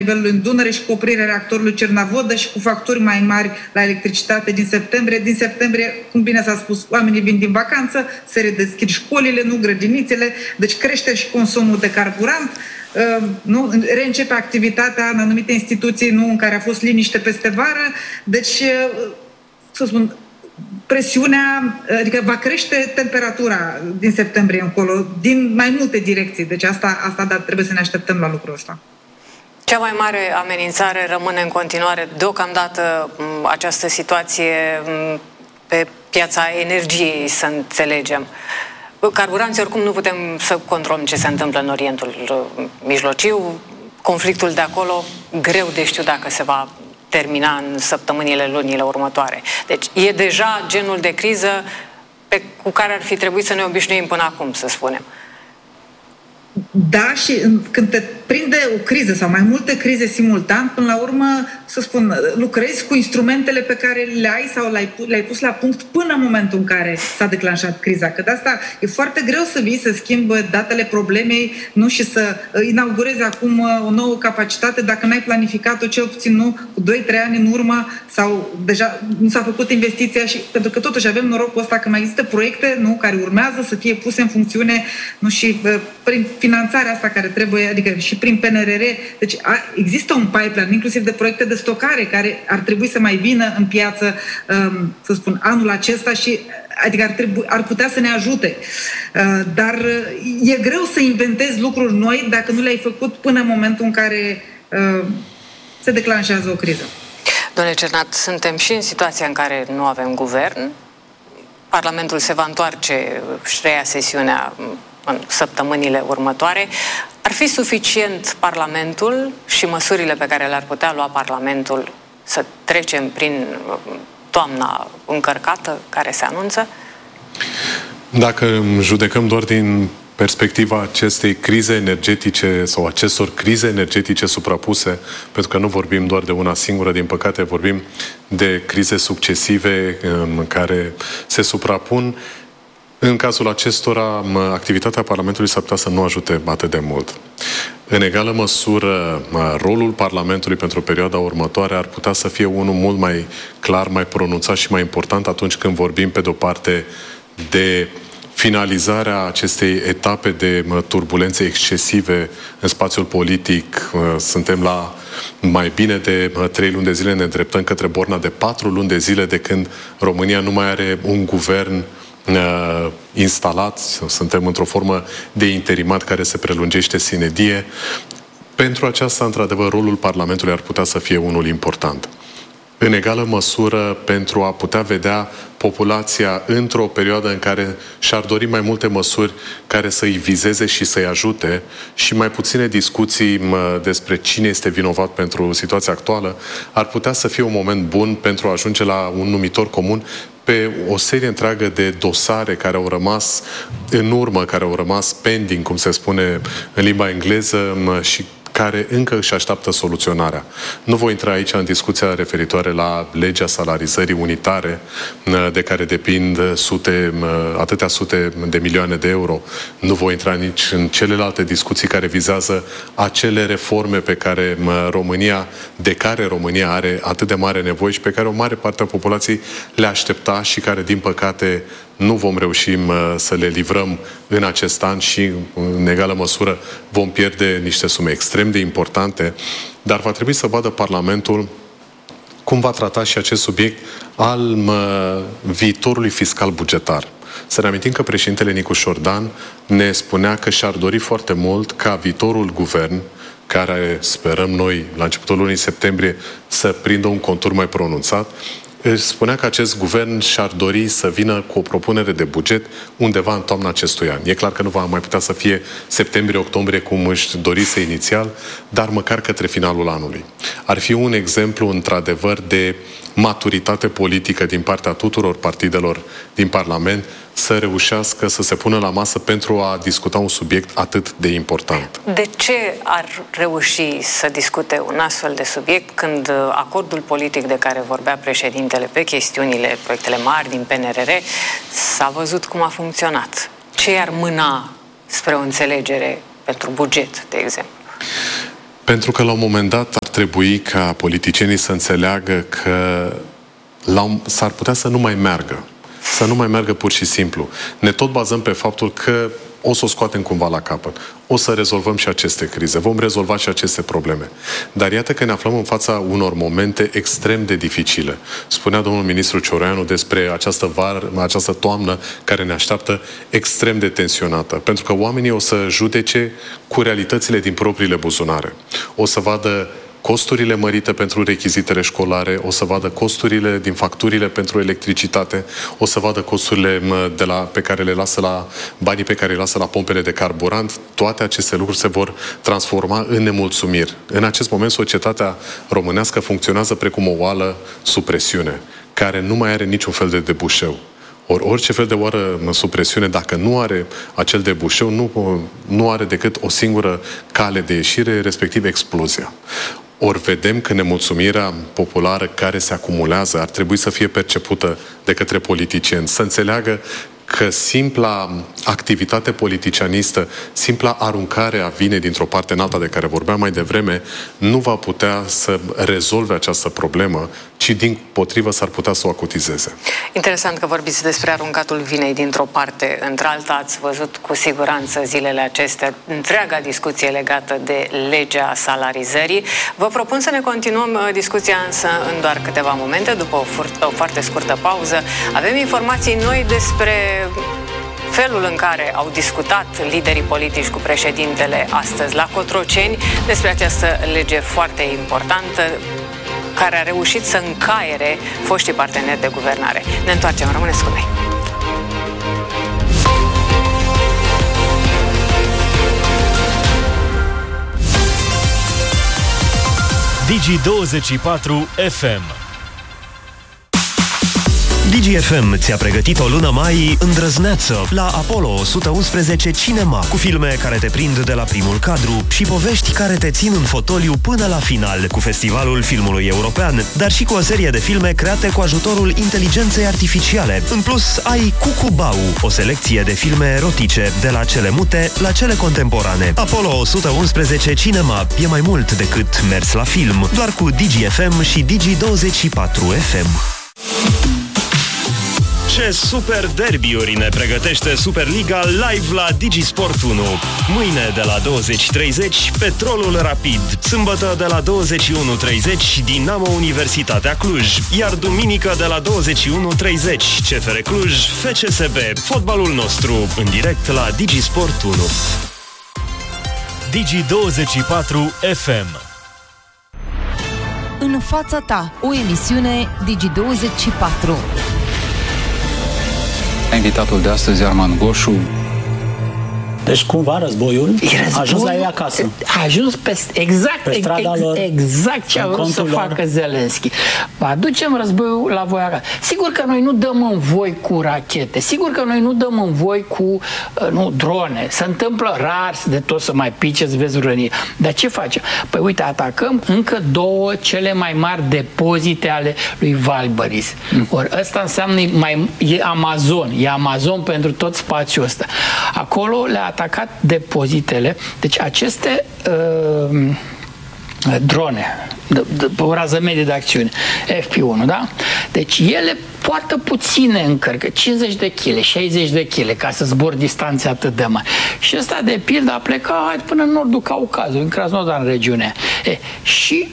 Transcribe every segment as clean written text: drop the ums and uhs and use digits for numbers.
nivelului în Dunăre și cu oprirea reactorului Cernavodă și cu facturi mai mari la electricitate din septembrie. Din septembrie, cum bine s-a spus, oamenii vin din vacanță, se redeschid școlile, nu grădinițele, deci crește și consumul de carburant, nu? Reîncepe activitatea în anumite instituții, nu, în care a fost liniște peste vară, deci, să spun, presiunea, adică va crește temperatura din septembrie încolo, din mai multe direcții, deci asta dar trebuie să ne așteptăm la lucrul ăsta. Cea mai mare amenințare rămâne în continuare deocamdată această situație pe piața energiei, să înțelegem. Carburanții, oricum nu putem să controlăm ce se întâmplă în Orientul Mijlociu. Conflictul de acolo, greu de știu dacă se va termina în săptămânile, lunile următoare. Deci e deja genul de criză cu care ar fi trebuit să ne obișnuim până acum, să spunem. Da, și când te prinde o criză sau mai multe crize simultan, până la urmă, să spun, lucrezi cu instrumentele pe care le ai sau le-ai pus la punct până în momentul în care s-a declanșat criza. Că de asta e foarte greu să vii, să schimbi datele problemei, nu, și să inaugurezi acum o nouă capacitate dacă n-ai planificat-o cel puțin, nu, cu 2-3 ani în urmă sau deja nu s-a făcut investiția, și pentru că totuși avem norocul ăsta că mai există proiecte, nu, care urmează să fie puse în funcțiune, nu, și prin finanțarea asta care trebuie, adică și prin PNRR, deci există un pipeline, inclusiv de proiecte de stocare, care ar trebui să mai vină în piață, să spun, anul acesta, și adică ar putea să ne ajute. Dar e greu să inventezi lucruri noi dacă nu le-ai făcut până în momentul în care se declanșează o criză. Domnule Cernat, suntem și în situația în care nu avem guvern. Parlamentul se va întoarce și reia sesiunea în săptămânile următoare. Ar fi suficient Parlamentul și măsurile pe care le-ar putea lua Parlamentul să trecem prin toamna încărcată care se anunță? Dacă judecăm doar din perspectiva acestei crize energetice sau acestor crize energetice suprapuse, pentru că nu vorbim doar de una singură, din păcate vorbim de crize succesive în care se suprapun, în cazul acestora, activitatea Parlamentului s-ar putea să nu ajute atât de mult. În egală măsură, rolul Parlamentului pentru perioada următoare ar putea să fie unul mult mai clar, mai pronunțat și mai important atunci când vorbim, pe de-o parte, de finalizarea acestei etape de turbulențe excesive în spațiul politic. Suntem la mai bine de 3 luni de zile, ne îndreptăm către borna de 4 luni de zile de când România nu mai are un guvern instalat, suntem într-o formă de interimat care se prelungește sine die. Pentru aceasta, într-adevăr, rolul Parlamentului ar putea să fie unul important. În egală măsură, pentru a putea vedea populația într-o perioadă în care și-ar dori mai multe măsuri care să-i vizeze și să-i ajute și mai puține discuții despre cine este vinovat pentru situația actuală, ar putea să fie un moment bun pentru a ajunge la un numitor comun pe o serie întreagă de dosare care au rămas în urmă, care au rămas pending, cum se spune în limba engleză, și care încă își așteaptă soluționarea. Nu voi intra aici în discuția referitoare la legea salarizării unitare, de care depind atâtea sute de milioane de euro. Nu voi intra nici în celelalte discuții care vizează acele reforme pe care de care România are atât de mare nevoie și pe care o mare parte a populației le aștepta și care, din păcate, nu vom reuși să le livrăm în acest an și, în egală măsură, vom pierde niște sume extrem de importante, dar va trebui să vadă Parlamentul cum va trata și acest subiect al viitorului fiscal bugetar. Să ne amintim că președintele Nicu Șordan ne spunea că și-ar dori foarte mult ca viitorul guvern, care sperăm noi la începutul lunii septembrie să prindă un contur mai pronunțat, spunea că acest guvern și-ar dori să vină cu o propunere de buget undeva în toamna acestui an. E clar că nu va mai putea să fie septembrie-octombrie cum își dorise inițial, dar măcar către finalul anului. Ar fi un exemplu, într-adevăr, de maturitate politică din partea tuturor partidelor din Parlament să reușească să se pună la masă pentru a discuta un subiect atât de important. De ce ar reuși să discute un astfel de subiect când acordul politic de care vorbea președintele pe chestiunile, proiectele mari din PNRR, s-a văzut cum a funcționat? Ce ar mâna spre o înțelegere pentru buget, de exemplu? Pentru că la un moment dat ar trebui ca politicienii să înțeleagă că s-ar putea să nu mai meargă. Să nu mai meargă pur și simplu. Ne tot bazăm pe faptul că o să o scoatem cumva la capăt. O să rezolvăm și aceste crize. Vom rezolva și aceste probleme. Dar iată că ne aflăm în fața unor momente extrem de dificile. Spunea domnul ministru Cioroianu despre această toamnă care ne așteaptă extrem de tensionată. Pentru că oamenii o să judece cu realitățile din propriile buzunare. O să vadă costurile mărite pentru rechizitele școlare, o să vadă costurile din facturile pentru electricitate, o să vadă costurile pe care le lasă la banii pe care le lasă la pompele de carburant. Toate aceste lucruri se vor transforma în nemulțumiri. În acest moment, societatea românească funcționează precum o oală sub presiune, care nu mai are niciun fel de debușeu. Orice fel de oară sub presiune, dacă nu are acel debușeu, nu are decât o singură cale de ieșire, respectiv explozia. Ori vedem că nemulțumirea populară care se acumulează ar trebui să fie percepută de către politicieni, să înțeleagă că simpla activitate politicianistă, simpla aruncare a vinei dintr-o parte în alta de care vorbeam mai devreme, nu va putea să rezolve această problemă, ci dimpotrivă s-ar putea să o acutizeze. Interesant că vorbiți despre aruncatul vinei dintr-o parte într-alta. Ați văzut cu siguranță zilele acestea întreaga discuție legată de legea salarizării. Vă propun să ne continuăm discuția însă în doar câteva momente, după o foarte scurtă pauză. Avem informații noi despre felul în care au discutat liderii politici cu președintele astăzi la Cotroceni despre această lege foarte importantă care a reușit să încaiere foștii parteneri de guvernare. Ne întoarcem, rămâneți cu noi. Digi24 FM. Digi FM ți-a pregătit o lună mai îndrăzneață la Apollo 111 Cinema, cu filme care te prind de la primul cadru și povești care te țin în fotoliu până la final, cu Festivalul Filmului European, dar și cu o serie de filme create cu ajutorul inteligenței artificiale. În plus, ai Cucubau, o selecție de filme erotice, de la cele mute la cele contemporane. Apollo 111 Cinema e mai mult decât mers la film, doar cu Digi FM și Digi24 FM. Ce super derbiuri ne pregătește Superliga live la Digisport 1. Mâine de la 20:30 Petrolul Rapid, sâmbătă de la 21:30 Dinamo Universitatea Cluj, iar duminică de la 21:30 CFR Cluj, FCSB, fotbalul nostru, în direct la Digisport 1. Digi24 FM. În fața ta, o emisiune Digi24. Invitatul de astăzi, Arman Goșu. Deci cumva războiul a ajuns la ei acasă. A ajuns exact ce a vrut să facă Zelenski. Aducem războiul la voi acasă. Sigur că noi nu dăm în voi cu rachete, sigur că noi nu dăm în voi cu drone. Se întâmplă rar de tot să mai piceți, vezi rănie. Dar ce facem? Păi uite, atacăm încă două cele mai mari depozite ale lui Valbăris. Ori ăsta înseamnă e Amazon pentru tot spațiul ăsta. Acolo le-a atacat depozitele. Deci aceste drone o rază medie de acțiune FP1, da? Deci ele poartă puține încărcă, 50 de kg, 60 de kg, ca să zbor distanțe atât de mari. Și ăsta, de pildă, a plecat până în nordul Caucazului, în Krasnodar, în regiunea. Și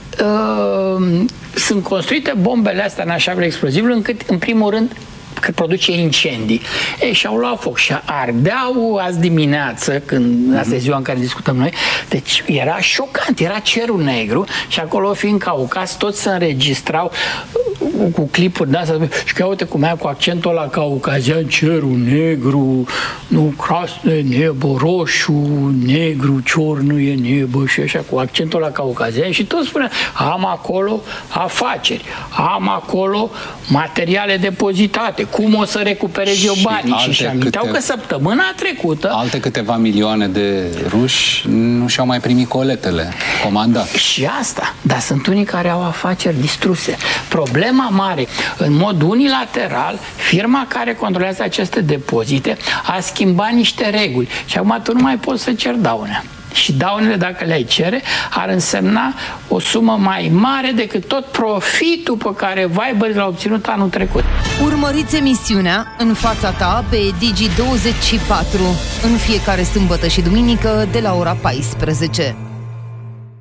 sunt construite bombele astea în așa fel explozibil, încât, în primul rând, că produce incendii. Și-au luat foc și ardeau azi dimineață, când asta e ziua în care discutăm noi, deci era șocant, era cerul negru și acolo, fiind Caucaz, toți se înregistrau cu clipuri de astea și că uite cum cu accentul ăla caucazian, cerul negru, nu, crasne, nebă, roșu, negru, ciornu e nebă și așa, cu accentul ăla caucazian și toți spunea, am acolo afaceri, am acolo materiale depozitate, cum o să recuperez eu banii? Și aminteau că săptămâna trecută alte câteva milioane de ruși nu și-au mai primit coletele comandate. Și asta, dar sunt unii care au afaceri distruse. Problema mare, în mod unilateral, firma care controlează aceste depozite a schimbat niște reguli și acum tu nu mai poți să ceri daune. și daunele, dacă le-ai cere, ar însemna o sumă mai mare decât tot profitul pe care Viber l-a obținut anul trecut. Urmăriți emisiunea În fața ta pe Digi24 în fiecare sâmbătă și duminică de la ora 14.